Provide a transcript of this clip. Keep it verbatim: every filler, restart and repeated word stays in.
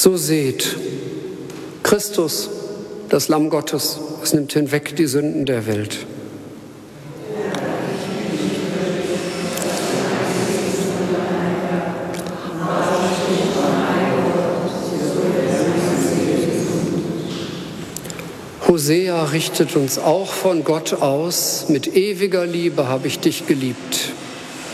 So seht, Christus, das Lamm Gottes, es nimmt hinweg die Sünden der Welt. Hosea richtet uns auch von Gott aus: Mit ewiger Liebe habe ich dich geliebt.